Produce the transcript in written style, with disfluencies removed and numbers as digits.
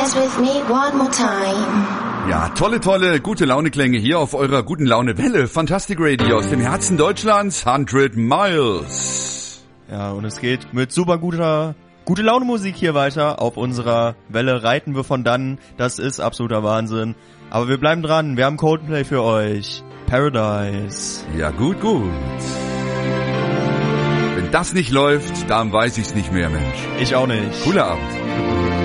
dance with me one more time. Ja, tolle, gute Launeklänge hier auf eurer guten Laune Welle. Fantastic Radio aus dem Herzen Deutschlands, 100 Miles. Ja, und es geht mit super gute Laune Musik hier weiter. Auf unserer Welle reiten wir von dann. Das ist absoluter Wahnsinn. Aber wir bleiben dran. Wir haben Coldplay für euch. Paradise. Ja, gut. Wenn das nicht läuft, dann weiß ich's nicht mehr, Mensch. Ich auch nicht. Cooler Abend.